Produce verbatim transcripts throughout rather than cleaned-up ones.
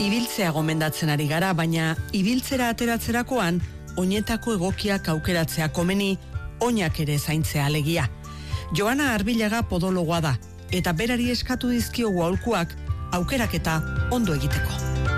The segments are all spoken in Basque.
Ibiltzea gomendatzen ari gara, baina ibiltzera ateratzerakoan oinetako egokiak aukeratzea komeni, oinak ere zaintzea alegia. Joana Arbilaga podologoa da, eta berari eskatu dizkiogu aholkuak aukeraketa ondo egiteko.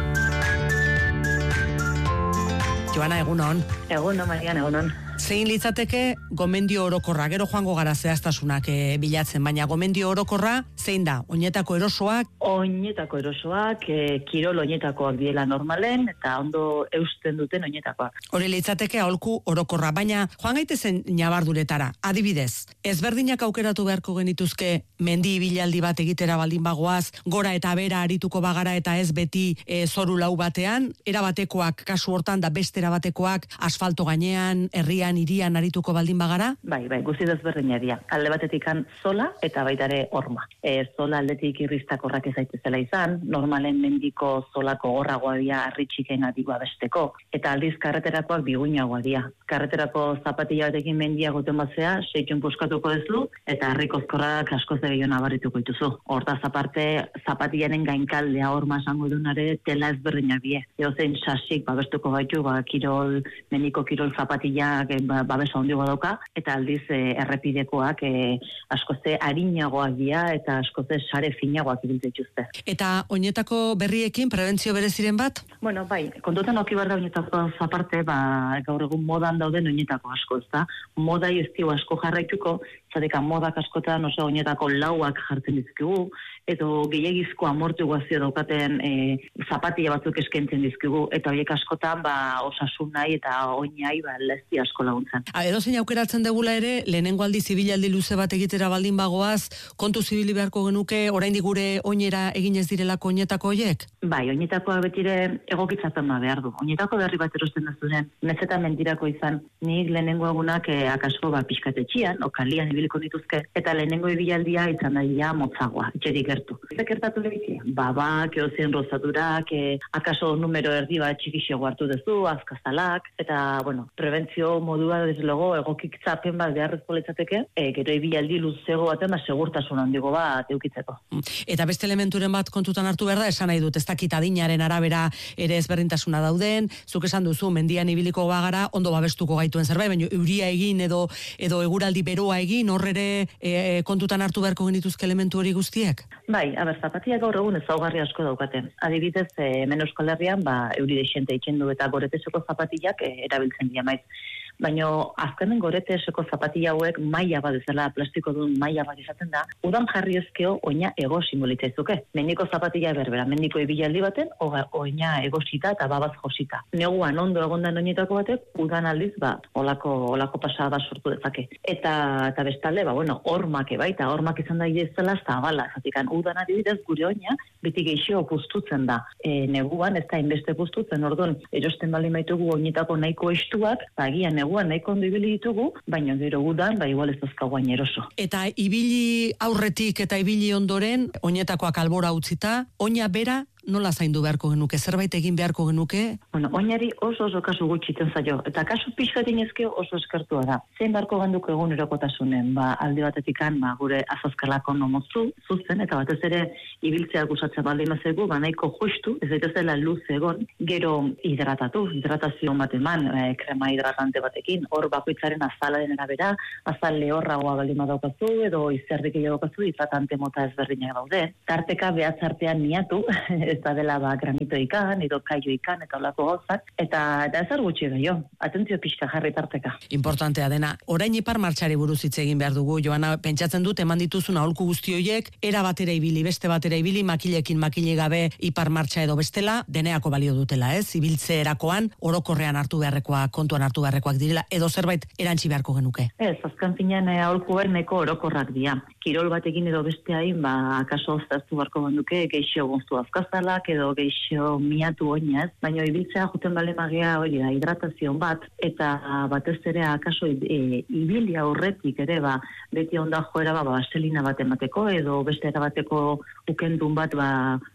Joana, egunon. Egunon, Marian, egunon. Zein litzateke gomendio orokorra, gero joango gara zehaztasunak e, bilatzen, baina gomendio orokorra zein da? Oinetako erosoak? Oinetako erosoak, e, kirol oinetakoak diela normalen, eta ondo eusten duten oinetakoak. Hori litzateke aholku orokorra, baina joan gaitezen nabarduretara. Adibidez, ezberdinak aukeratu beharko genituzke mendi ibilaldi bat egitera baldin bagoaz, gora eta bera arituko bagara eta ez beti e, zoru lau batean, erabatekoak kasu hortan da beste erabatekoak asfalto gainean, herrian, irian arituko baldin bagara? Bai, bai, guzti desberdinak dira. Alde batetikan zola eta baita ere horma. E, zola aldetik irristakorrak ez daitezela izan, normalen mendiko zolako gorragoa dira arritxiken adikoa besteko, eta aldiz karreterakoak biguinagoa dira. Karreterako zapatila batekin mendia goten batzea, seitxun puskatuko dezu, eta harrikozkorrak askoz gehiago nabarrituko dituzu. Hortaz aparte, zapatilaren gainkaldea horma esango dunare tela ezberdinak die. Eozein sasik babestuko gaitu, ba, kirol, mendiko kirol zapatillak ba, babesa ondigo dauka, eta aldiz e, errepidekoak e, askoze arinagoak dira eta askoze sare finagoak ibiltzituzte. Eta oinetako berriekin prebentzio bereziren bat? Bueno, bai, kontutan oki behar da oinetako zaparte, ba, gaur egun modan dauden oinetako asko, ez da? Moda ez dio asko jarraituko, zadeka modak askotan oso oinetako lauak jartzen dizkigu, edo gehiagizko amortiguazio daukaten e, zapatilla batzuk eskaintzen dizkigu, eta horiek askotan ba, osasun nahi eta oinai ba, lezti asko laguntzen. Edo zein aukeratzen degula ere, lehenengo aldi zibilaldi luze bat egitera baldin bagoaz, kontu zibili beharko genuke, oraindik gure oinera egin ez direlako oinetako horiek? Bai, oinetakoa betire egokitzatzen da behar du. Oinetako berri bat erosten dazuren, nezetan mentirako izan, nik lehenengo egunak e, akaso ba, pixkatetxian, okalian ibiliko nituzke, eta lehenengo ibilaldia izan daia motzagoa, itxerik gertu. Eta gertatu lehitia, babak, eozien rozadurak, e, akaso numero erdi bat txikixego hartu dezu, azkazalak, eta, bueno, prebentzio modua desde logo egokitzapen bat beharrezko litzateke, e, gero ibilaldi luzego baten da segurtasun handigo bat eukitzeko. Eta beste elementuren bat kontutan hartu behar da, esan nahi dut, ez dakit adinaren arabera ere ezberdintasuna dauden, zuk esan duzu, mendian ibiliko bagara, ondo babestuko gaituen zerbait, baina euria egin edo edo eguraldi beroa egin, horrere e, kontutan hartu beharko genituzke elementu hori guztiek? Bai, aber, zapatiak gaur egun ezaugarri asko daukaten. Adibidez, e, hemen Euskal Herrian, ba, euri deixente itxendu eta goreteseko zapatiak e, erabiltzen dira maiz. Baina azkenen goreteseko zapatilla hauek maila bat ezela, plastiko duen maila bat izaten da, udan jarri ezkeo oina ego simbolitzaituke. Mendiko zapatilla berbera, mendiko ibilaldi baten, oga, oina egosita eta babaz josita. Neguan ondo egondan oinetako batek, udan aldiz, ba, olako, olako pasada sortu dezake. Eta, eta bestalde, ba, bueno, hormak baita, hormak izan da idezela zabala, zatikan, udan adibidez gure oina, beti geixo puztutzen da. E, neguan, ez da inbeste puztutzen, orduan, erosten bali maitugu oinetako nahiko estuak, ba, gian neguan nahiko ondo ibili ditugu, baina gero udan, ba, igual ez dazkaguain eroso. Eta ibili aurretik eta ibili ondoren, oinetakoak albora utzita, oina bera, nola zaindu beharko genuke, zerbait egin beharko genuke? Bueno, oinari oso oso kasu gutxiten zaio, eta kasu pixkatin ezkeo oso eskertua da. Zein beharko ganduko egun erokotasunen, ba, alde batetikan, ba, gure azazkalako nomotzu, zuzen, eta batez ere ibiltzeak usatzen baldin mazegu, ba, nahiko justu, ez daitezela luz egon, gero hidratatu, hidratazio bat eman, e, krema hidratante batekin, hor bakoitzaren azalaren arabera, azal lehorragoa baldin badaukazu, edo izerdik daukazu, hidratante mota ezberdinak daude. Tarteka behatzartean niatu, ez da dela ba, granito ikan, edo kaio ikan, eta olako gauzak, eta, eta ezer gutxi gehiago, atentzio pixka jarri tarteka. Importantea dena, orain ipar martxari buruz hitz egin behar dugu, Joana, pentsatzen dut, eman dituzun aholku guzti horiek, era batera ibili, beste batera ibili, makilekin makile gabe ipar martxa edo bestela, deneako balio dutela, ez? Ibiltze erakoan, orokorrean hartu beharrekoak, kontuan hartu beharrekoak direla, edo zerbait erantzi beharko genuke. Ez, azkan finean aholku neko orokorrak dira. Kirol batekin edo besteain, ba, akaso zaztu beharko genduke, geixo gonztu azkazalak, edo geixo miatu oinaz, baina ibiltzea juten bale magia hori da, hidratazion bat, eta batez ere akaso e, ibili aurretik ere, ba, beti onda joera ba, vaselina bat emateko, edo beste erabateko ukendun bat ba,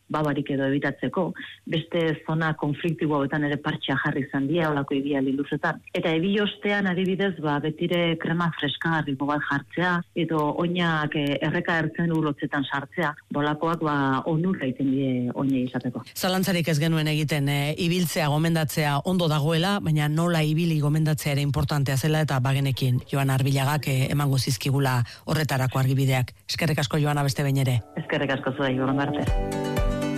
babarik edo ebitatzeko, beste zona konfliktibo hauetan ere partxea jarri izan dira, olako ibialdi luzetan. Eta ebi ostean adibidez, ba, betire krema freskagarriko bat jartzea, edo oinak erreka ertzen urlotzetan sartzea, bolakoak ba, onurra egiten die oinei izateko. Zalantzarik ez genuen egiten, e, ibiltzea, gomendatzea ondo dagoela, baina nola ibili gomendatzea ere importantea zela, eta bagenekin Joana Arbilagak e, emango zizkigula horretarako argibideak. Eskerrik asko, Joana, beste behin ere. Eskerrik asko zuei, gurren arte.